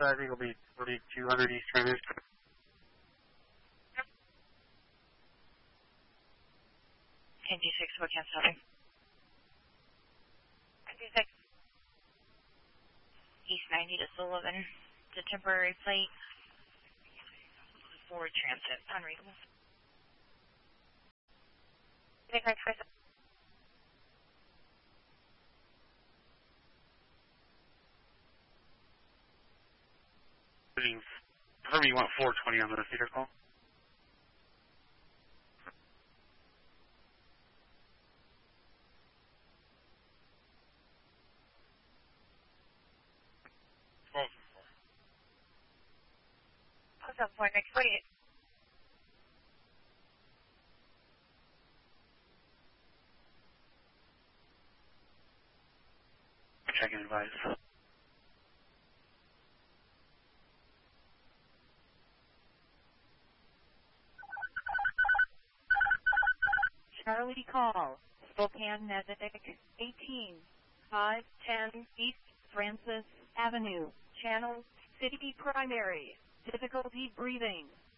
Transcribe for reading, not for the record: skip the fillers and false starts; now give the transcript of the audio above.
I think it'll be 4200 East Trainers. NG6, what can't stop me? NG6. East 90 to Sullivan. It's a temporary plate. Forward transit, unreadable. Whatever you want 420 on the theater call. What's up, point next 48? Checking advice. Charlie call, Spokane Natick 18-510 East Francis Avenue, Channel City Primary, difficulty breathing.